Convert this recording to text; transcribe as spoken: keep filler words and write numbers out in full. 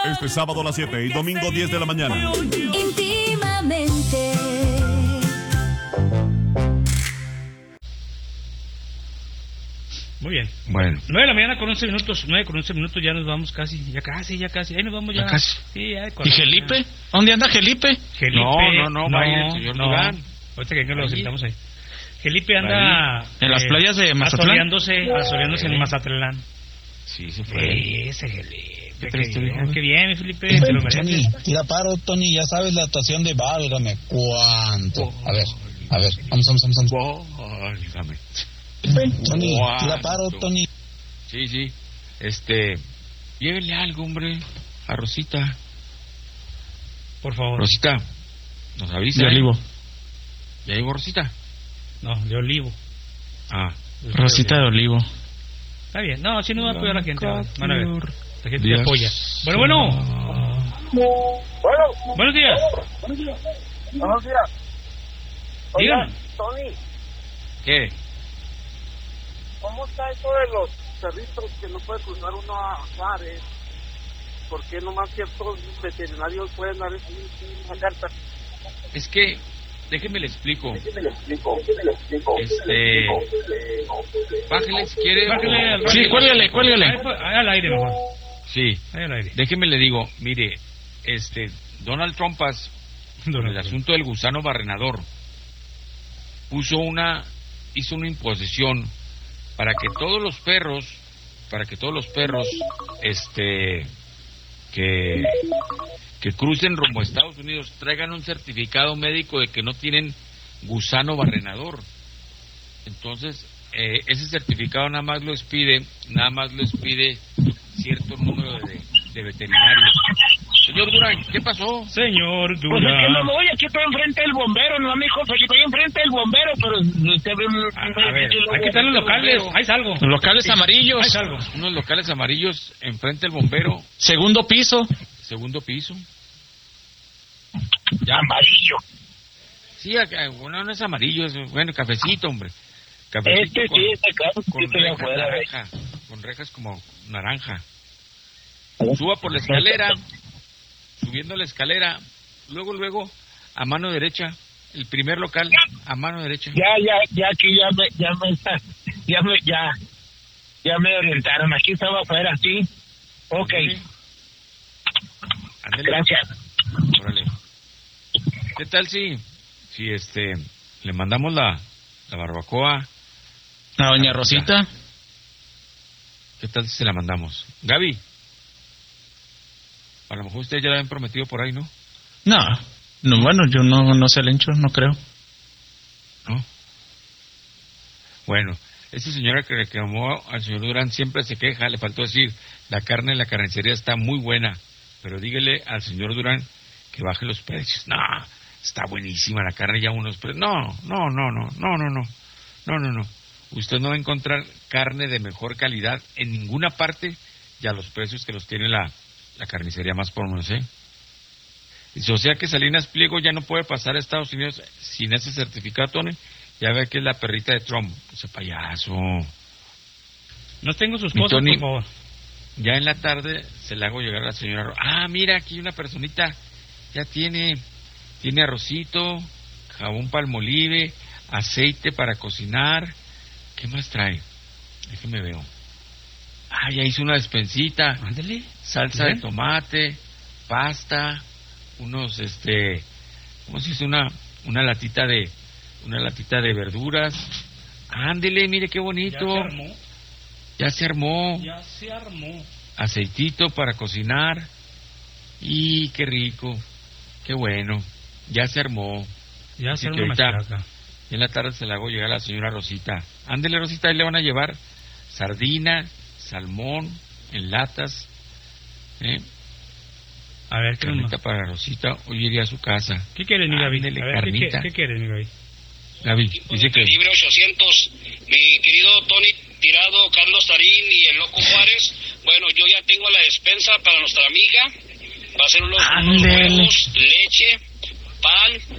Este sábado a las siete y domingo diez de la mañana. Íntimamente. Muy bien. Bueno. nueve de la mañana con once minutos. nueve con once minutos, ya nos vamos casi. Ya casi, ya casi. Ahí nos vamos ya. Ya casi. Sí, ya. ¿Y Felipe? ¿Dónde anda Felipe? Felipe. No, no, no, va a ir el señor Durán. Ahorita que lo Ahí. sentamos ahí. Felipe anda... ¿En las playas de Mazatlán? Asoleándose, asoleándose en Mazatlán. Sí, se fue. Ese Felipe. ¿Qué Qué traes, bien, viejo? qué bien, mi Felipe. Te lo Tony, mereces. tira paro, Tony, ya sabes la actuación de Válgame cuánto. A ver, a ver, vamos, vamos, vamos. vamos. Válgame. Tony, Cuánto. tira paro, Tony. Sí, sí. Este, llévenle algo, hombre, a Rosita. Por favor. Rosita, nos avisa. De ¿eh? olivo. ¿Ya llegó Rosita? No, de olivo. Ah. Rosita de olivo. Está bien. No, así no va a apoyar la gente. Van a ver. La gente te Dios. apoya. Bueno, bueno. Bueno, Buenos días. buenos días. Buenos días. Dígame. Oiga, Tony, ¿Qué? ¿cómo está eso de los perritos que no puede cruzar uno a Juárez? ¿Por qué nomás ciertos veterinarios pueden dar una carta? Es que, déjeme le explico. ¿Qué le explico? ¿Qué le explico? Este, bájele si quiere. Bájale al o- Sí, cuélgale, cuélgale. Ahí, pues, ahí al aire mejor. Sí, Ahí al aire. déjeme le digo, mire, este, Donald Trumpas, con el asunto del gusano barrenador, puso una, hizo una imposición para que todos los perros, para que todos los perros, este, que, que crucen rumbo a Estados Unidos traigan un certificado médico de que no tienen gusano barrenador. Entonces, eh, ese certificado nada más lo expide, nada más lo expide cierto número de, de veterinarios. Señor Durán, ¿qué pasó? Señor Pues es que no Durán. me voy, aquí estoy enfrente del bombero, no, mi hijo Felipe, ahí enfrente del bombero, pero usted ve un... A, a ver, aquí están los locales. Ahí salgo. Los locales amarillos. Ahí salgo. Unos locales amarillos enfrente del bombero, Segundo piso. segundo piso. Ya amarillo. Sí, acá, bueno, no es amarillo, es bueno, cafecito, hombre. Cafecito Este con, sí, este claro, con sí estoy rejas afuera. naranja, con rejas como naranja. Suba por la escalera, subiendo la escalera, luego, luego, a mano derecha, el primer local, a mano derecha. Ya, ya, ya aquí ya me, ya me, ya me, ya, ya me orientaron, aquí estaba afuera, sí. Ok, Ándele. Ándele. gracias. Órale. ¿Qué tal si, si este, le mandamos la, la barbacoa? A doña Rosita. ¿Qué tal si se la mandamos? Gaby, a lo mejor ustedes ya la habían prometido por ahí, ¿no? No. No, bueno, yo no, no sé el hincho, no creo. ¿No? Bueno, esta señora que reclamó al señor Durán siempre se queja, le faltó decir, la carne en la carnicería está muy buena, pero dígale al señor Durán que baje los precios. No, está buenísima la carne, ya unos precios. No, no, no, no, no, no, no, no, no, no. Usted no va a encontrar carne de mejor calidad en ninguna parte y a los precios que los tiene la, la carnicería más por menos, ¿eh? Dice, o sea que Salinas Pliego ya no puede pasar a Estados Unidos sin ese certificado, Tony. Ya ve que es la perrita de Trump. Ese payaso. No tengo sus Mi cosas, Tony, por favor. Ya en la tarde se le hago llegar a la señora. Ro- Ah, mira, aquí una personita ya tiene, tiene arrocito, jabón palmolive, aceite para cocinar. ¿Qué más trae? Déjeme veo. Ah, ya hizo una despensita. Ándale. Salsa Bien. de tomate, pasta, unos, este, ¿cómo se dice? Una, una latita de, una latita de verduras. Ándele, mire qué Ya bonito. se armó. Ya se armó. Ya se armó. Aceitito para cocinar. Y qué rico, qué bueno. Ya se armó. Ya Así se que armó ahorita- machaca. Y en la tarde se la hago llegar a la señora Rosita. Ándele, Rosita, ahí le van a llevar sardina, salmón, en latas, ¿eh? A ver, ¿qué, Carnita para Rosita, hoy iría a su casa. ¿qué quieres, mi Gaby? Ándele, A ver, ¿qué, carnita. qué, qué quieres, mi Gaby? Gaby, dice que... Libre ochocientos, mi querido Tony Tirado, Carlos Tarín y el Loco Juárez. Bueno, yo ya tengo la despensa para nuestra amiga. Va a ser unos, unos Ándele. huevos, leche, pan,